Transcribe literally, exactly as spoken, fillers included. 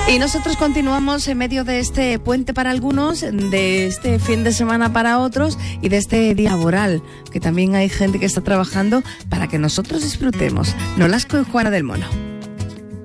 Y nosotros continuamos en medio de este puente para algunos, de este fin de semana para otros y de este día laboral, que también hay gente que está trabajando para que nosotros disfrutemos. Nolasco y Juana del Mono.